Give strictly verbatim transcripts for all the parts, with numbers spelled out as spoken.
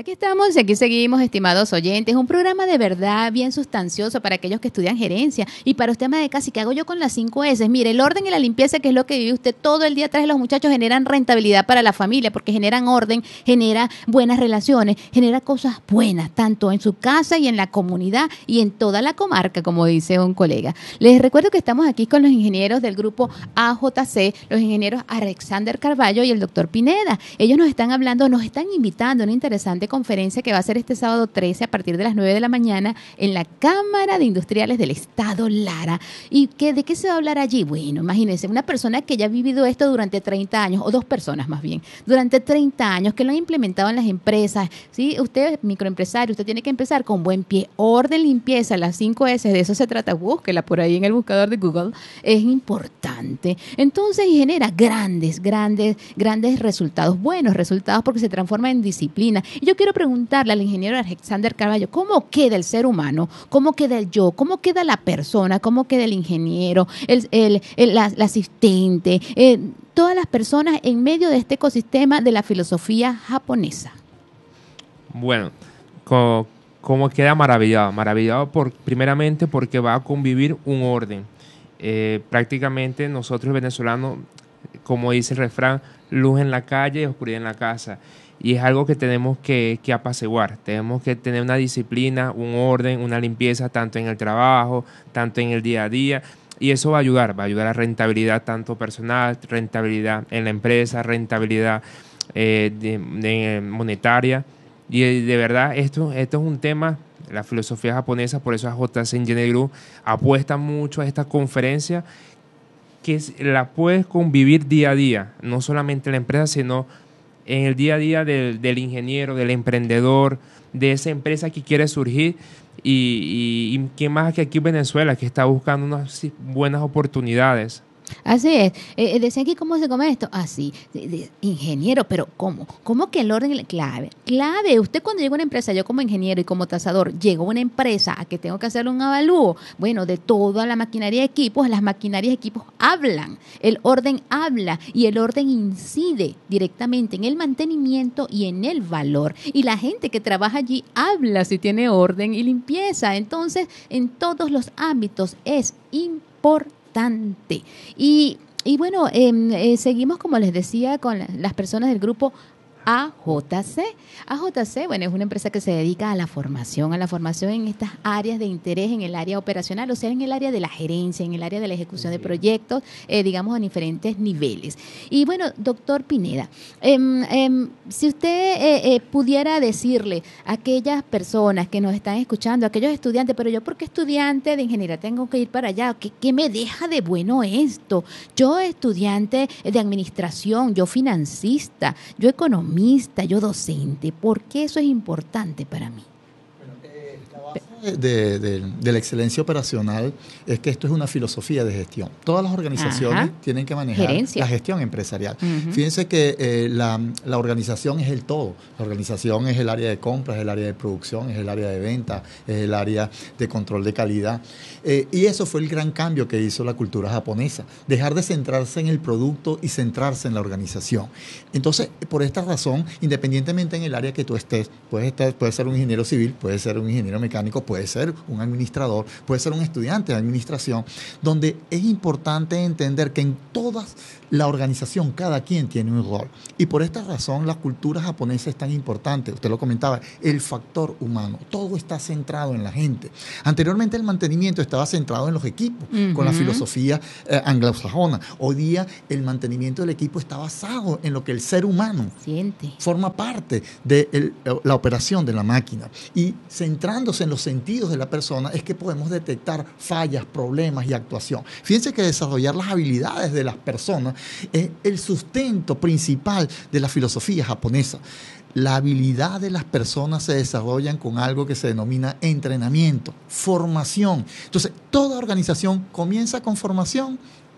Aquí estamos y aquí seguimos, estimados oyentes. Un programa de verdad bien sustancioso para aquellos que estudian gerencia. Y para usted, ama de casa, ¿qué hago yo con las cinco S? Mire, el orden y la limpieza, que es lo que vive usted todo el día atrás de los muchachos, generan rentabilidad para la familia, porque generan orden, genera buenas relaciones, genera cosas buenas, tanto en su casa y en la comunidad y en toda la comarca, como dice un colega. Les recuerdo que estamos aquí con los ingenieros del grupo A J C, los ingenieros Alexander Carballo y el doctor Pineda. Ellos nos están hablando, nos están invitando a una interesante conferencia que va a ser este sábado trece a partir de las nueve de la mañana en la Cámara de Industriales del Estado Lara. ¿Y qué, de qué se va a hablar allí? Bueno, imagínense, una persona que ya ha vivido esto durante treinta años, o dos personas más bien, durante treinta años, que lo han implementado en las empresas, ¿sí? Usted, microempresario, usted tiene que empezar con buen pie, orden, limpieza, las cinco S, de eso se trata, búsquela por ahí en el buscador de Google, es importante. Entonces, y genera grandes, grandes, grandes resultados, buenos resultados, porque se transforma en disciplina. Y yo quiero preguntarle al ingeniero Alexander Carballo, ¿cómo queda el ser humano? ¿Cómo queda el yo? ¿Cómo queda la persona? ¿Cómo queda el ingeniero? El, el, el, la, la asistente, eh, todas las personas en medio de este ecosistema de la filosofía japonesa. Bueno, co como queda maravillado, maravillado por, primeramente porque va a convivir un orden. Eh, prácticamente nosotros venezolanos, como dice el refrán, luz en la calle y oscuridad en la casa. Y es algo que tenemos que, que apaciguar. Tenemos que tener una disciplina, un orden, una limpieza, tanto en el trabajo, tanto en el día a día. Y eso va a ayudar, va a ayudar a rentabilidad tanto personal, rentabilidad en la empresa, rentabilidad eh, de, de monetaria. Y de, de verdad, esto, esto es un tema, la filosofía japonesa, por eso A J C Engineering Group apuesta mucho a esta conferencia, que es, la puedes convivir día a día, no solamente en la empresa, sino en el día a día del, del ingeniero, del emprendedor, de esa empresa que quiere surgir y, y, y quién más que aquí en Venezuela, que está buscando unas buenas oportunidades. Así es. Eh, decían aquí, ¿cómo se come esto? Así, de, de, ingeniero, pero ¿cómo? ¿Cómo que el orden es clave? Clave. Usted cuando llega a una empresa, yo como ingeniero y como tasador, llego a una empresa a que tengo que hacerle un avalúo, bueno, de toda la maquinaria de equipos, las maquinarias de equipos hablan, el orden habla y el orden incide directamente en el mantenimiento y en el valor. Y la gente que trabaja allí habla si tiene orden y limpieza. Entonces, en todos los ámbitos es importante. Y, y bueno, eh, eh, seguimos, como les decía, con la, las personas del grupo A J C. A J C, bueno, es una empresa que se dedica a la formación, a la formación en estas áreas de interés, en el área operacional, o sea, en el área de la gerencia, en el área de la ejecución de proyectos, eh, digamos, a diferentes niveles. Y bueno, doctor Pineda, eh, eh, si usted eh, eh, pudiera decirle a aquellas personas que nos están escuchando, a aquellos estudiantes, pero yo porque estudiante de ingeniería tengo que ir para allá, ¿qué, qué me deja de bueno esto? Yo estudiante de administración, yo financista, yo economista, yo docente, ¿por qué eso es importante para mí? Bueno, eh, la base de, de, de la excelencia operacional es que esto es una filosofía de gestión. Todas las organizaciones Ajá. tienen que manejar Gerencia. la gestión empresarial. Uh-huh. Fíjense que eh, la, la organización es el todo. La organización es el área de compras, es el área de producción, es el área de venta, es el área de control de calidad. Eh, y eso fue el gran cambio que hizo la cultura japonesa. Dejar de centrarse en el producto y centrarse en la organización. Entonces, por esta razón, independientemente en el área que tú estés, puedes, estar, puedes ser un ingeniero civil, puedes ser un ingeniero mecánico, puede ser un administrador, puede ser un estudiante de administración, donde es importante entender que en todas la organización, cada quien tiene un rol. Y por esta razón la cultura japonesa es tan importante. Usted lo comentaba, el factor humano. Todo está centrado en la gente. Anteriormente el mantenimiento estaba centrado en los equipos, uh-huh. con la filosofía eh, anglosajona. Hoy día el mantenimiento del equipo está basado en lo que el ser humano siente. Forma parte de el, la operación de la máquina. Y centrándose en los sentidos de la persona es que podemos detectar fallas, problemas y actuación. Fíjense que desarrollar las habilidades de las personas es el sustento principal de la filosofía japonesa. La habilidad de las personas se desarrollan con algo que se denomina entrenamiento, formación. Entonces, toda organización comienza con formación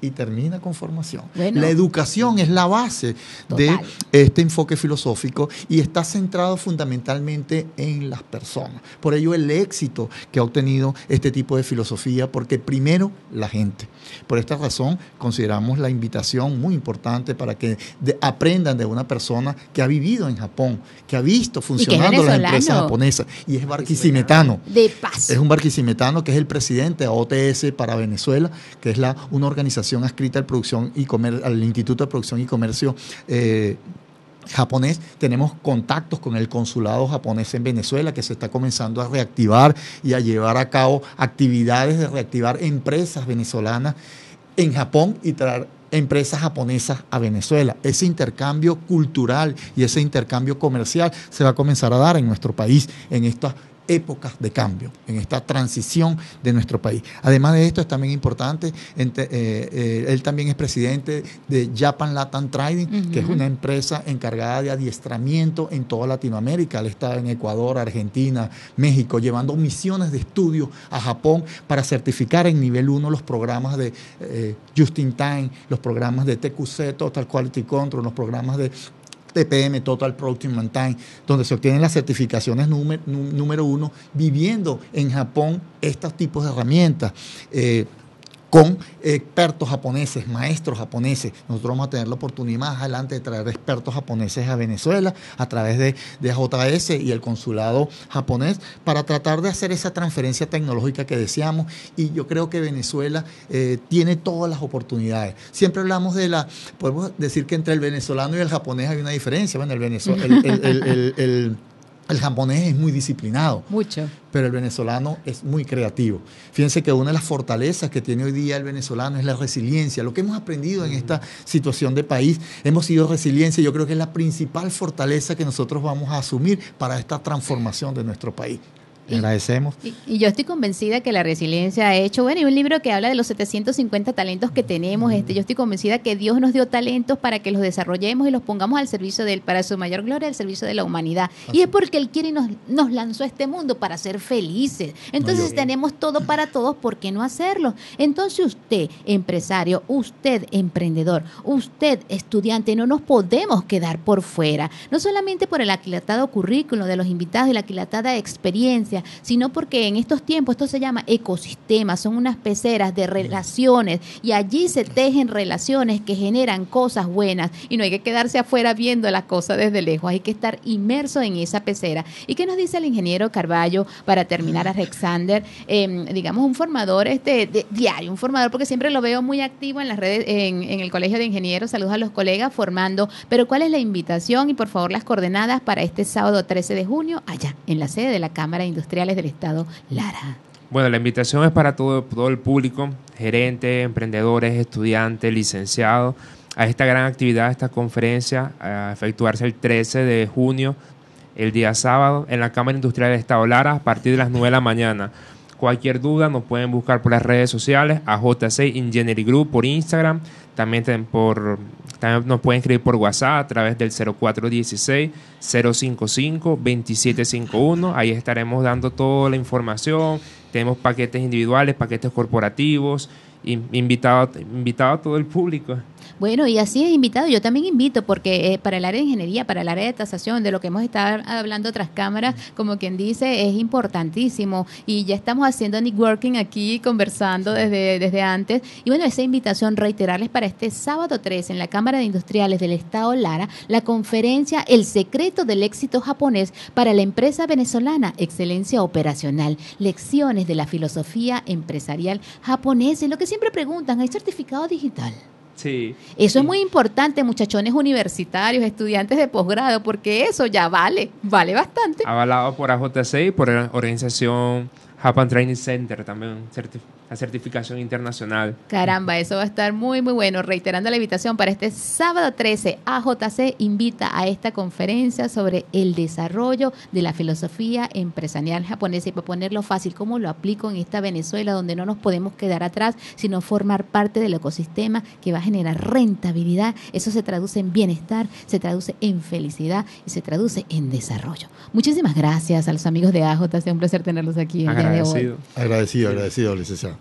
y termina con formación. Bueno, la educación es la base total. de este enfoque filosófico y está centrado fundamentalmente en las personas. Por ello el éxito que ha obtenido este tipo de filosofía, porque primero la gente. Por esta razón consideramos la invitación muy importante para que de, aprendan de una persona que ha vivido en Japón, que ha visto funcionando las empresas japonesas y es barquisimetano. De paso. Es un barquisimetano que es el presidente de O T S para Venezuela, que es la, una organización adscrita al, producción y comer, al Instituto de Producción y Comercio eh, japonés. Tenemos contactos con el consulado japonés en Venezuela, que se está comenzando a reactivar y a llevar a cabo actividades de reactivar empresas venezolanas en Japón y traer empresas japonesas a Venezuela. Ese intercambio cultural y ese intercambio comercial se va a comenzar a dar en nuestro país en estas épocas de cambio, en esta transición de nuestro país. Además de esto, es también importante, ente, eh, eh, él también es presidente de Japan Latam Trading, uh-huh. que es una empresa encargada de adiestramiento en toda Latinoamérica. Él está en Ecuador, Argentina, México, llevando misiones de estudio a Japón para certificar en nivel uno los programas de eh, Just in Time, los programas de T Q C, Total Quality Control, los programas de T P M, Total Production Time, donde se obtienen las certificaciones número, número uno, viviendo en Japón estos tipos de herramientas. Eh, con expertos japoneses, maestros japoneses. Nosotros vamos a tener la oportunidad más adelante de traer expertos japoneses a Venezuela a través de, de J S y el consulado japonés para tratar de hacer esa transferencia tecnológica que deseamos, y yo creo que Venezuela eh, tiene todas las oportunidades. Siempre hablamos de la, podemos decir que entre el venezolano y el japonés hay una diferencia. Bueno, el, venezol, el, el, el, el, el El japonés es muy disciplinado, mucho, pero el venezolano es muy creativo. Fíjense que una de las fortalezas que tiene hoy día el venezolano es la resiliencia. Lo que hemos aprendido en esta situación de país, hemos sido resiliencia. Yo creo que es la principal fortaleza que nosotros vamos a asumir para esta transformación de nuestro país. Y, agradecemos. Y, y yo estoy convencida que la resiliencia ha hecho, bueno, y un libro que habla de los setecientos cincuenta talentos que tenemos, mm. este, yo estoy convencida que Dios nos dio talentos para que los desarrollemos y los pongamos al servicio de Él, para su mayor gloria, al servicio de la humanidad. Así. Y es porque Él quiere y nos, nos lanzó a este mundo para ser felices. Entonces, no, tenemos todo para todos, ¿por qué no hacerlo? Entonces, usted, empresario, usted, emprendedor, usted, estudiante, no nos podemos quedar por fuera, no solamente por el aquilatado currículum de los invitados y la aquilatada experiencia, sino porque en estos tiempos esto se llama ecosistemas, son unas peceras de relaciones y allí se tejen relaciones que generan cosas buenas y no hay que quedarse afuera viendo las cosas desde lejos, hay que estar inmerso en esa pecera. ¿Y qué nos dice el ingeniero Carballo para terminar, Alexander? Eh, digamos un formador este de, diario, un formador porque siempre lo veo muy activo en las redes, en, en el Colegio de Ingenieros, saludos a los colegas formando, pero ¿cuál es la invitación y por favor las coordenadas para este sábado trece de junio allá en la sede de la Cámara Industrial Industriales del Estado Lara? Bueno, la invitación es para todo, todo el público, gerentes, emprendedores, estudiantes, licenciados, a esta gran actividad, esta conferencia, a efectuarse el trece de junio, el día sábado, en la Cámara Industrial del Estado Lara, a partir de las nueve de la mañana. Cualquier duda nos pueden buscar por las redes sociales, a J C Engineering Group por Instagram, también, por, también nos pueden escribir por WhatsApp a través del cero cuatro uno seis, cero cinco cinco, dos siete cinco uno. Ahí estaremos dando toda la información. Tenemos paquetes individuales, paquetes corporativos, invitado, invitado a todo el público. Bueno, y así es invitado. Yo también invito porque eh, para el área de ingeniería, para el área de tasación, de lo que hemos estado hablando tras cámaras, como quien dice, es importantísimo. Y ya estamos haciendo networking aquí, conversando desde, desde antes. Y bueno, esa invitación, reiterarles para este sábado trece en la Cámara de Industriales del Estado Lara, la conferencia El secreto del éxito japonés para la empresa venezolana, excelencia operacional, lecciones de la filosofía empresarial japonesa. Y lo que siempre preguntan, ¿hay certificado digital? Sí. Eso sí. es muy importante, muchachones universitarios, estudiantes de posgrado, porque eso ya vale, vale bastante. Avalado por A J C y por la organización Japan Training Center, también certif- la certificación internacional. Caramba, eso va a estar muy, muy bueno. Reiterando la invitación para este sábado trece, A J C invita a esta conferencia sobre el desarrollo de la filosofía empresarial japonesa. Y para ponerlo fácil, ¿cómo lo aplico en esta Venezuela donde no nos podemos quedar atrás, sino formar parte del ecosistema que va a generar rentabilidad? Eso se traduce en bienestar, se traduce en felicidad y se traduce en desarrollo. Muchísimas gracias a los amigos de A J C, un placer tenerlos aquí el día de hoy. Agradecido, agradecido, licenciado.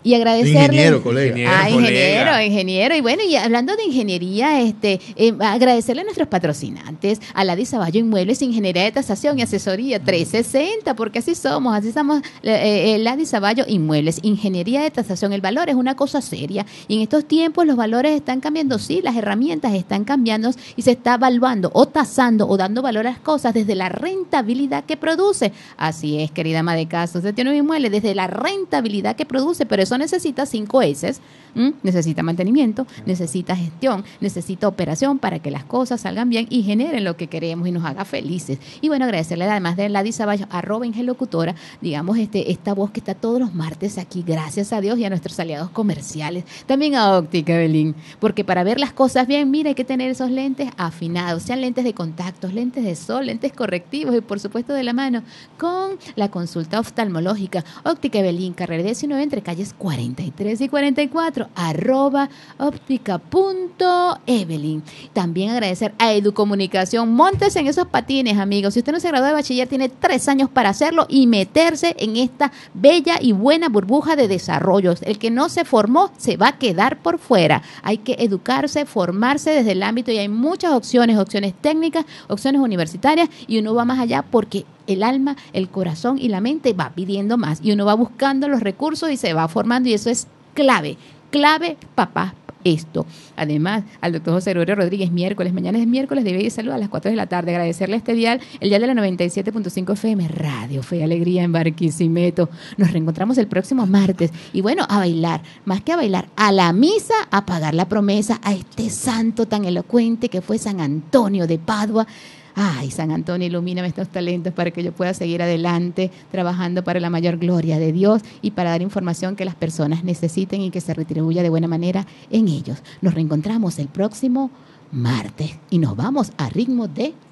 Y agradecerle. Ingeniero, colega. Ah, ingeniero, colega. ingeniero. Y bueno, y hablando de ingeniería, este, eh, agradecerle a nuestros patrocinantes, a Ladi Saballo Inmuebles, Ingeniería de Tasación y Asesoría trescientos sesenta, porque así somos, así somos, eh, eh, Ladi Saballo Inmuebles, Ingeniería de Tasación. El valor es una cosa seria. Y en estos tiempos los valores están cambiando, sí, las herramientas están cambiando y se está evaluando o tasando o dando valor a las cosas desde la rentabilidad que produce. Así es, querida ama de casa, usted tiene un inmueble desde la rentabilidad que produce, pero eso necesita cinco eses, ¿m? Necesita mantenimiento, necesita gestión, necesita operación para que las cosas salgan bien y generen lo que queremos y nos haga felices. Y bueno, agradecerle además de Ladi Saballo, arroba Ingelocutora, digamos, este, esta voz que está todos los martes aquí, gracias a Dios y a nuestros aliados comerciales. También a Óptica Evelyn, porque para ver las cosas bien, mira, hay que tener esos lentes afinados, sean lentes de contactos, lentes de sol, lentes correctivos y por supuesto de la mano con la consulta oftalmológica. Óptica Evelyn, carrera diecinueve entre calles cuarenta y tres y cuarenta y cuatro, arroba óptica punto evelyn. También agradecer a Educomunicación. Móntese en esos patines, amigos. Si usted no se graduó de bachiller, tiene tres años para hacerlo y meterse en esta bella y buena burbuja de desarrollos. El que no se formó se va a quedar por fuera. Hay que educarse, formarse desde el ámbito y hay muchas opciones, opciones técnicas, opciones universitarias y uno va más allá porque el alma, el corazón y la mente va pidiendo más y uno va buscando los recursos y se va formando y eso es clave, clave, papá, esto. Además, al doctor José Gregorio Rodríguez, miércoles, mañana es miércoles de Vida y Salud a las cuatro de la tarde. Agradecerle a este dial, el dial de la noventa y siete punto cinco F M, Radio Fe y Alegría en Barquisimeto. Nos reencontramos el próximo martes. Y bueno, a bailar, más que a bailar, a la misa, a pagar la promesa a este santo tan elocuente que fue San Antonio de Padua. Ay, San Antonio, ilumíname estos talentos para que yo pueda seguir adelante trabajando para la mayor gloria de Dios y para dar información que las personas necesiten y que se retribuya de buena manera en ellos. Nos reencontramos el próximo martes y nos vamos a ritmo de